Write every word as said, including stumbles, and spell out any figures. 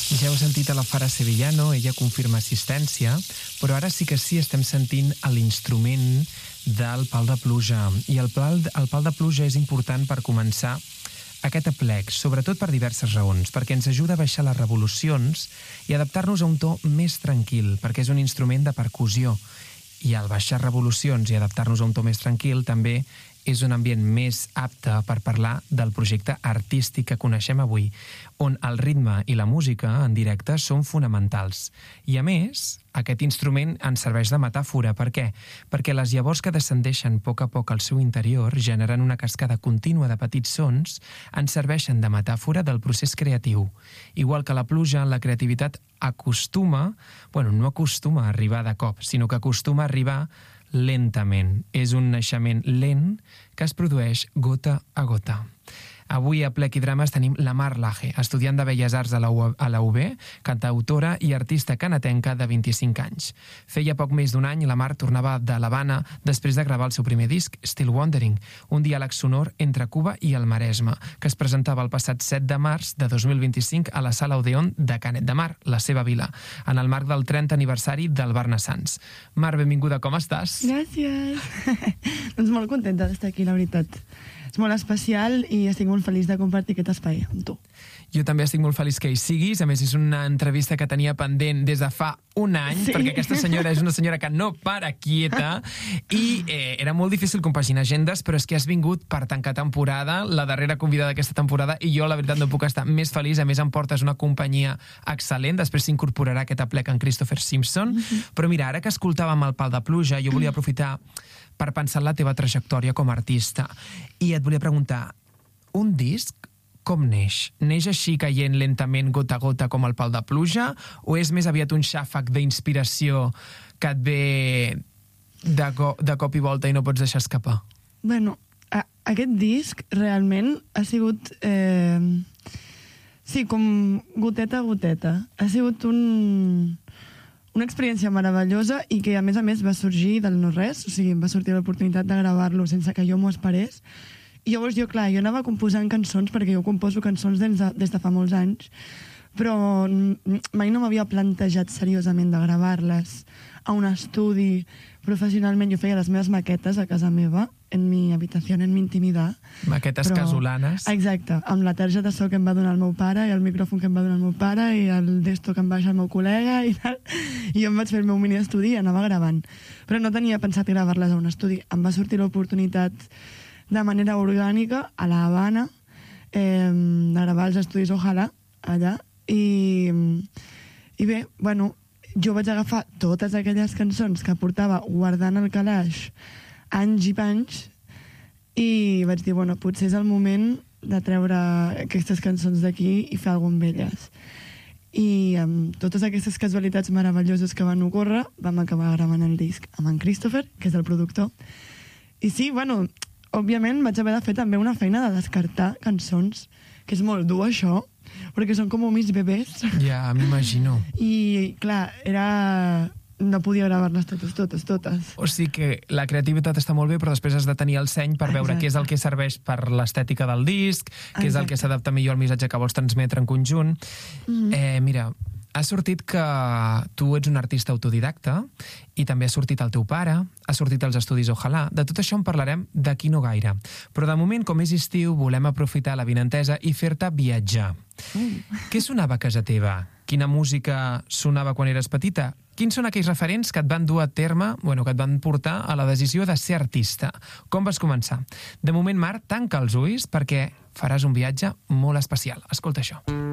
Ja heu sentit a la Fara Sevillano, ella confirma assistència, però ara sí que sí estem sentint l'instrument del pal de pluja. I el pal, el pal de pluja és important per començar aquest aplec, sobretot per diverses raons, perquè ens ajuda a baixar les revolucions i adaptar-nos a un to més tranquil, perquè és un instrument de percussió. I al baixar revolucions i adaptar-nos a un to més tranquil també és un ambient més apte per parlar del projecte artístic que coneixem avui, on el ritme i la música en directe són fonamentals. I a més, aquest instrument ens serveix de metàfora. Per què? Perquè les llavors que descendeixen a poc a poc al seu interior, generant una cascada contínua de petits sons, ens serveixen de metàfora del procés creatiu. Igual que la pluja, la creativitat acostuma, bueno, no acostuma a arribar de cop, sinó que acostuma a arribar lentament. És un naixement lent que es produeix gota a gota. Avui a Plec i Drames tenim la Mar Laje, estudiant de Belles Arts a la U B, cantautora i artista canatenca de vint-i-cinc anys. Feia poc més d'un any la Mar tornava de l'Havana després de gravar el seu primer disc, Still Wondering, un diàleg sonor entre Cuba i el Maresme, que es presentava el passat set de març de dos mil vint-i-cinc a la Sala Odeon de Canet de Mar, la seva vila, en el marc del trentè aniversari del Barnassans. Mar, benvinguda, com estàs? Gràcies. Doncs molt contenta d'estar aquí, la veritat. És molt especial i estic molt feliç de compartir aquest espai amb tu. Jo també estic molt feliç que hi siguis. A més, és una entrevista que tenia pendent des de fa un any, sí. Perquè aquesta senyora és una senyora que no para quieta i eh, era molt difícil compaginar agendes, però és que has vingut per tancar temporada, la darrera convidada d'aquesta temporada, i jo, la veritat, no puc estar més feliç. A més, em portes una companyia excel·lent. Després s'incorporarà aquest aplec en Christopher Simpson. Mm-hmm. Però mira, ara que escoltàvem el pal de pluja, jo volia aprofitar per pensar en la teva trajectòria com a artista. I et volia preguntar, un disc com neix? Neix així caient lentament gota a gota com el pal de pluja? O és més aviat un xàfec d'inspiració que et ve de, go de cop i volta i no pots deixar escapar? Bueno, a aquest disc realment ha sigut... Eh... Sí, com goteta a goteta. Ha sigut un... una experiència meravellosa i que, a més a més, va sorgir del no-res. O sigui, em va sortir l'oportunitat de gravar-lo sense que jo m'ho esperés. I llavors jo, clar, jo anava composant cançons, perquè jo composo cançons des de, des de fa molts anys, però mai no m'havia plantejat seriosament de gravar-les a un estudi professionalment. Jo feia les meves maquetes a casa meva, en mi habitació, en mi intimitat. Maquetes però... casolanes. Exacte, amb la targeta de so que em va donar el meu pare, i el micròfon que em va donar el meu pare, i el desto que em va deixar el meu col·lega, i tal. I jo em vaig fer el meu mini estudi i anava gravant. Però no tenia pensat gravar-les a un estudi. Em va sortir l'oportunitat de manera orgànica a la Habana, eh, de gravar els estudis Ojalà, allà, i, i bé, bueno, jo vaig agafar totes aquelles cançons que portava guardant al calaix anys i panys i vaig dir, bueno, potser és el moment de treure aquestes cançons d'aquí i fer alguna amb elles. I amb totes aquestes casualitats meravelloses que van ocórrer, vam acabar gravant el disc amb en Christopher, que és el productor. I sí, bueno, òbviament vaig haver de fer també una feina de descartar cançons, que és molt dur això, perquè són com mis bebès. Ja, m'imagino. I, clar, era... no podia gravar-les totes, totes, totes. O sigui que la creativitat està molt bé, però després has de tenir el seny per veure Exacte. Què és el que serveix per l'estètica del disc, què Exacte. És el que s'adapta millor al missatge que vols transmetre en conjunt. Mm-hmm. Eh, mira, ha sortit que tu ets un artista autodidacta i també ha sortit el teu pare, ha sortit els estudis Ojalà. De tot això en parlarem d'aquí no gaire. Però de moment, com és estiu, volem aprofitar la vinentesa i fer-te viatjar. Mm. Què sonava a casa teva? Quina música sonava quan eres petita? Quins són aquells referents que et van dur a terme, bueno, que et van portar a la decisió de ser artista? Com vas començar? De moment, Mar, tanca els ulls perquè faràs un viatge molt especial. Escolta això.